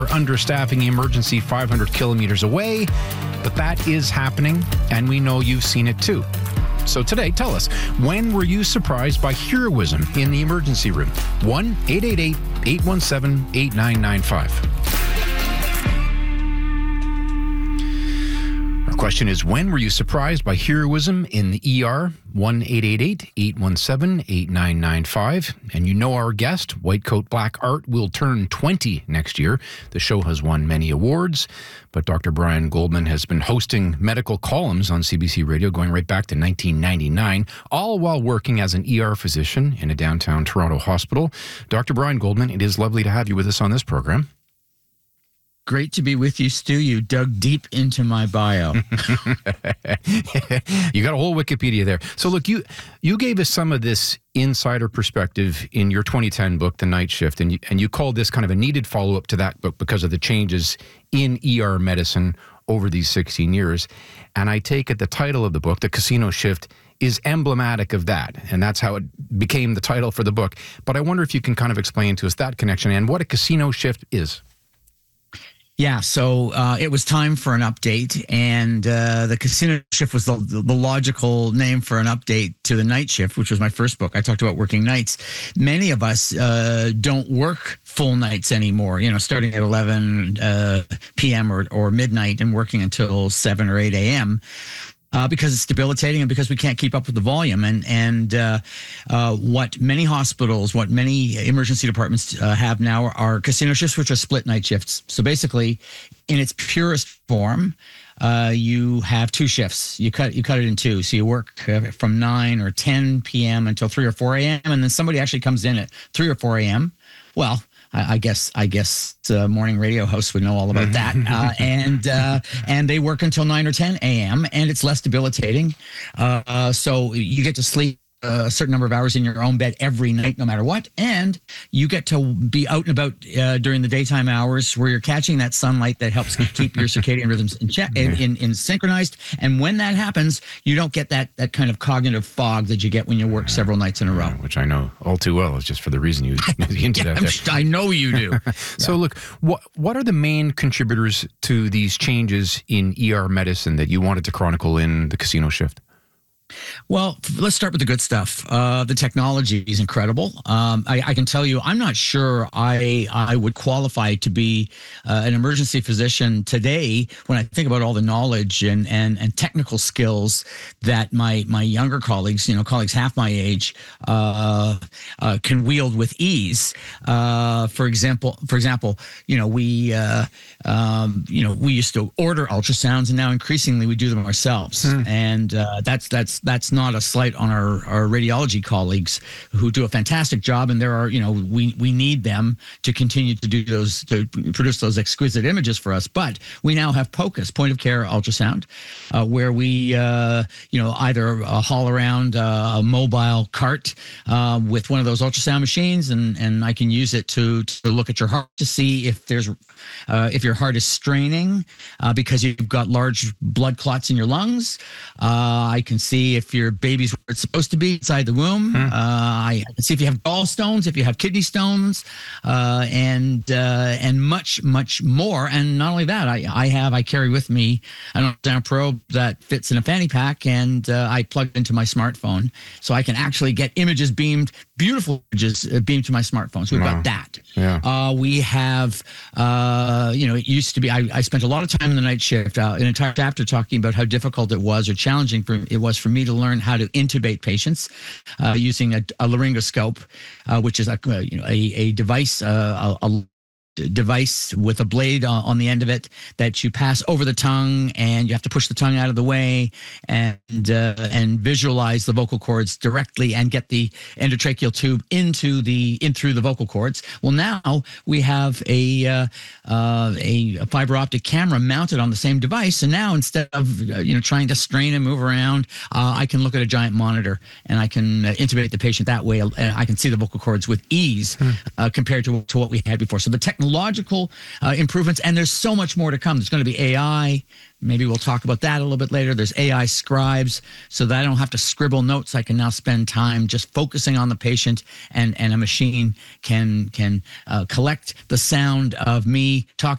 understaffing emergency 500 kilometers away, but that is happening, and we know you've seen it too. So today, tell us, when were you surprised by heroism in the emergency room? 1-888-817-8995. Our question is, when were you surprised by heroism in the ER? 1-888-817-8995. And you know our guest, White Coat Black Art, will turn 20 next year. The show has won many awards, but Dr. Brian Goldman has been hosting medical columns on CBC Radio going right back to 1999, all while working as an ER physician in a downtown Toronto hospital. Dr. Brian Goldman, it is lovely to have you with us on this program. Great to be with you, Stu. You dug deep into my bio. You got a whole Wikipedia there. So look, you gave us some of this insider perspective in your 2010 book, The Night Shift, and you called this kind of a needed follow-up to that book because of the changes in ER medicine over these 16 years. And I take it the title of the book, The Casino Shift, is emblematic of that, and that's how it became the title for the book. But I wonder if you can kind of explain to us that connection and what a casino shift is. Yeah, so it was time for an update, and the Casino Shift was the logical name for an update to The Night Shift, which was my first book. I talked about working nights. Many of us don't work full nights anymore, starting at 11 p.m. or midnight and working until 7 or 8 a.m., because it's debilitating and because we can't keep up with the volume. And what many hospitals, what many emergency departments have now are casino shifts, which are split night shifts. So basically, in its purest form, you have two shifts. You cut it in two. So you work from 9 or 10 p.m. until 3 or 4 a.m. And then somebody actually comes in at 3 or 4 a.m. Well, I guess the morning radio hosts would know all about that. And they work until 9 or 10 a.m. and it's less debilitating. So you get to sleep a certain number of hours in your own bed every night, no matter what. And you get to be out and about during the daytime hours where you're catching that sunlight that helps keep your circadian rhythms in check, in synchronized. And when that happens, you don't get that kind of cognitive fog that you get when you work several nights in a row. Which I know all too well. It's just for the reason you hinted at there. I know you do. So look, what are the main contributors to these changes in ER medicine that you wanted to chronicle in The Casino Shift? Well, let's start with the good stuff. The technology is incredible. I can tell you, I'm not sure I would qualify to be an emergency physician today when I think about all the knowledge and technical skills that my younger colleagues, colleagues half my age, can wield with ease. For example, we used to order ultrasounds, and now increasingly we do them ourselves, and that's not a slight on our radiology colleagues who do a fantastic job, and there are we need them to continue to do those, to produce those exquisite images for us. But we now have POCUS, point of care ultrasound, where we either haul around a mobile cart with one of those ultrasound machines, and I can use it to look at your heart to see if your heart is straining because you've got large blood clots in your lungs. I can see if your baby's where it's supposed to be inside the womb. I can see if you have gallstones, if you have kidney stones, and much, much more. And not only that, I carry with me an ultrasound probe that fits in a fanny pack, and I plug it into my smartphone, so I can actually get images beamed, beautiful images beamed to my smartphone. So we've got that. Yeah. We have, it used to be, I spent a lot of time in the night shift, an entire chapter talking about how difficult it was or challenging it was for me to learn how to intubate patients using a laryngoscope, which is a device, device with a blade on the end of it that you pass over the tongue, and you have to push the tongue out of the way and visualize the vocal cords directly and get the endotracheal tube in through the vocal cords. Well, now we have a fiber optic camera mounted on the same device, and now instead of trying to strain and move around, I can look at a giant monitor and I can intubate the patient that way. I can see the vocal cords with ease compared to what we had before. So the technological improvements, and there's so much more to come. There's going to be AI. Maybe we'll talk about that a little bit later. There's AI scribes, so that I don't have to scribble notes. I can now spend time just focusing on the patient, and a machine can collect the sound of me talking